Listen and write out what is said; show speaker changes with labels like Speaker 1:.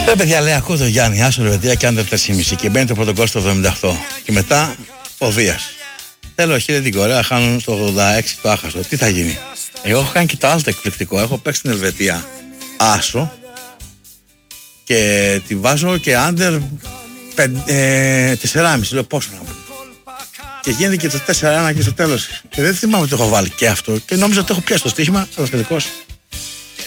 Speaker 1: Ρε παιδιά, λέει, ακούω το Γιάννη, άσο Ελβετία και άντερ 4,5 και μπαίνει το πρώτο γκολ στο 78 και μετά ο Βίας. Θέλω χίλια την Κορέα, χάνουν στο 86 το άχαστο. Τι θα γίνει? Εγώ έχω κάνει και το άλλο το εκπληκτικό. Έχω παίξει στην Ελβετία άσο και τη βάζω και άντερ 4,5. Λέω πόσο να πω. Και γίνεται και το 4-1 και στο τέλος. Και δεν θυμάμαι ότι το έχω βάλει και αυτό. Και νόμιζα ότι έχω πιάσει το στοίχημα. Αλλά τελικώς